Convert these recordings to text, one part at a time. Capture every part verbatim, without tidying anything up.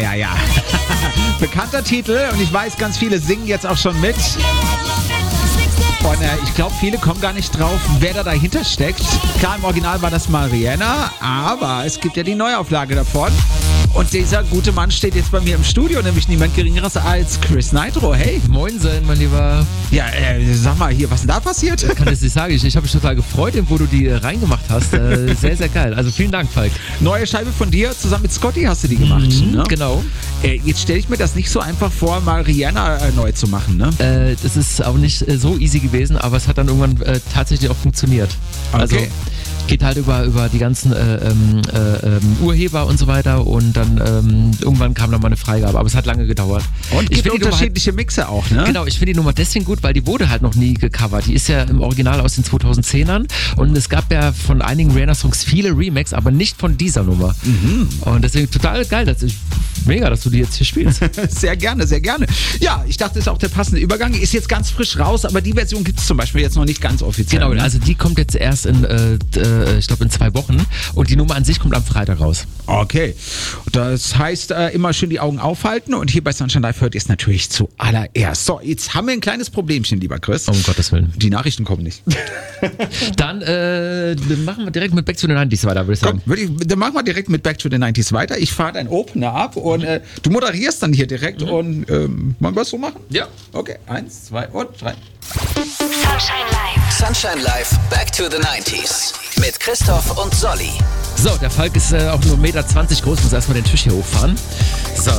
Ja, ja. Bekannter Titel und ich weiß, ganz viele singen jetzt auch schon mit. Und äh, ich glaube, viele kommen gar nicht drauf, wer da dahinter steckt. Klar, im Original war das mal Rihanna, aber es gibt ja die Neuauflage davon. Und dieser gute Mann steht jetzt bei mir im Studio, nämlich niemand Geringeres als Chris Nitro. Hey. Moinsen, mein Lieber. Ja, äh, sag mal hier, was ist denn da passiert? Ich kann das nicht sagen. Ich, ich habe mich total gefreut, wo du die reingemacht hast. Äh, sehr, sehr geil. Also vielen Dank, Falk. Neue Scheibe von dir, zusammen mit Scotty hast du die gemacht. Mhm, ne? Genau. Äh, jetzt stelle ich mir das nicht so einfach vor, mal Rihanna äh, neu zu machen, ne? Äh, das ist auch nicht äh, so easy gewesen, aber es hat dann irgendwann äh, tatsächlich auch funktioniert. Okay. Also geht halt über, über die ganzen äh, ähm, äh, ähm, Urheber und so weiter und dann ähm, irgendwann kam dann mal eine Freigabe, aber es hat lange gedauert. Und ich gibt unterschiedliche halt, Mixe auch, ne? Genau, ich finde die Nummer deswegen gut, weil die wurde halt noch nie gecovert. Die ist ja im Original aus den zweitausendzehnern und es gab ja von einigen Rihanna-Songs viele Remakes, aber nicht von dieser Nummer. Mhm. Und deswegen total geil, dass ich, mega, dass du die jetzt hier spielst. Sehr gerne, sehr gerne. Ja, ich dachte, das ist auch der passende Übergang. Ist jetzt ganz frisch raus, aber die Version gibt es zum Beispiel jetzt noch nicht ganz offiziell. Genau, ne? also die kommt jetzt erst in, äh, ich glaube in zwei Wochen und die Nummer an sich kommt am Freitag raus. Okay, das heißt, äh, immer schön die Augen aufhalten und hier bei Sunshine Live hört ihr es natürlich zuallererst. So, jetzt haben wir ein kleines Problemchen, lieber Chris. Um Gottes Willen. Die Nachrichten kommen nicht. Dann äh, machen wir direkt mit Back to the nineties weiter, würde ich sagen. Komm, würd ich, dann machen wir direkt mit Back to the nineties weiter. Ich fahre dein Opener ab und äh, du moderierst dann hier direkt mhm. und ähm, wollen wir es so machen? Ja. Okay, eins, zwei und drei. Sunshine Live. Sunshine Live, Back to the nineties. Mit Christoph und Solly. So, der Falk ist äh, auch nur eins Komma zwanzig Meter groß, muss erstmal den Tisch hier hochfahren. So.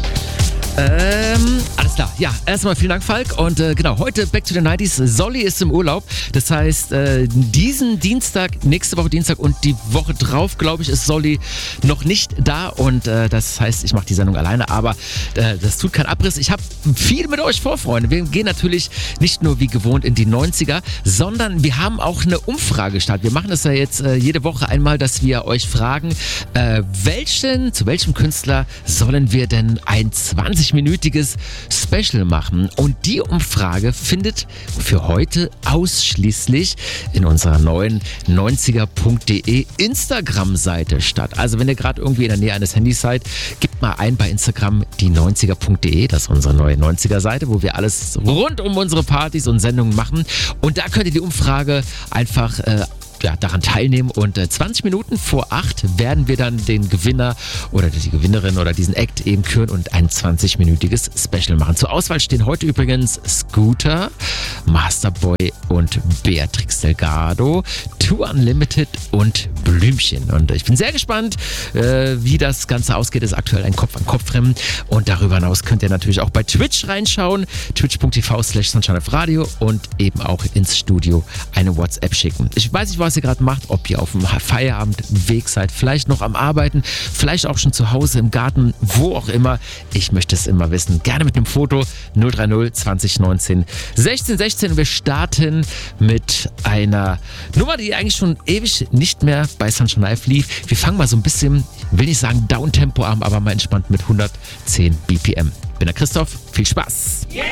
Ähm, alles klar. Ja, erstmal vielen Dank, Falk. Und äh, genau, heute Back to the nineties. Solly ist im Urlaub. Das heißt, äh, diesen Dienstag, nächste Woche Dienstag und die Woche drauf, glaube ich, ist Solly noch nicht da. Und äh, das heißt, ich mache die Sendung alleine. Aber äh, das tut keinen Abriss. Ich habe viel mit euch vor, Freunde. Wir gehen natürlich nicht nur wie gewohnt in die neunziger, sondern wir haben auch eine Umfrage gestartet. Wir machen das ja jetzt äh, jede Woche einmal, dass wir euch fragen, äh, welchen, zu welchem Künstler sollen wir denn ein zwanzig-minütiges Special machen? Und die Umfrage findet für heute ausschließlich in unserer neuen neunziger punkt de Instagram-Seite statt. Also wenn ihr gerade irgendwie in der Nähe eines Handys seid, gebt mal ein bei Instagram die neunziger punkt de, das ist unsere neue neunziger-Seite, wo wir alles rund um unsere Partys und Sendungen machen. Und da könnt ihr die Umfrage einfach äh, ja, daran teilnehmen und äh, zwanzig Minuten vor acht werden wir dann den Gewinner oder die Gewinnerin oder diesen Act eben küren und ein zwanzig-minütiges Special machen. Zur Auswahl stehen heute übrigens Scooter, Masterboy und Beatrix Delgado, Two Unlimited und Blümchen. Und ich bin sehr gespannt, äh, wie das Ganze ausgeht. Es ist aktuell ein Kopf-an-Kopf-Rennen und darüber hinaus könnt ihr natürlich auch bei Twitch reinschauen, twitch punkt tv slash Sunshine Radio und eben auch ins Studio eine WhatsApp schicken. Ich weiß nicht, was ihr gerade macht, ob ihr auf dem Feierabendweg seid, vielleicht noch am Arbeiten, vielleicht auch schon zu Hause im Garten, wo auch immer. Ich möchte es immer wissen. Gerne mit einem Foto null drei null zwanzig neunzehn sechzehn sechzehn. Wir starten mit einer Nummer, die eigentlich schon ewig nicht mehr bei Sunshine Live lief. Wir fangen mal so ein bisschen, will nicht sagen Downtempo an, aber mal entspannt mit hundertzehn B P M. Ich bin der Christoph, viel Spaß. Yeah!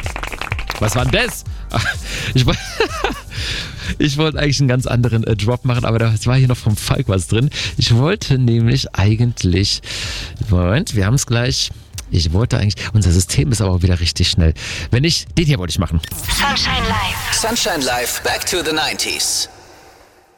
Was war denn das? Ich wollte ich wollte eigentlich einen ganz anderen äh, Drop machen, aber da war hier noch vom Falk was drin. Ich wollte nämlich eigentlich, Moment, wir haben es gleich. Ich wollte eigentlich, unser System ist aber auch wieder richtig schnell. Wenn nicht, den hier wollte ich machen. Sunshine Live. Sunshine Live, Back to the nineties.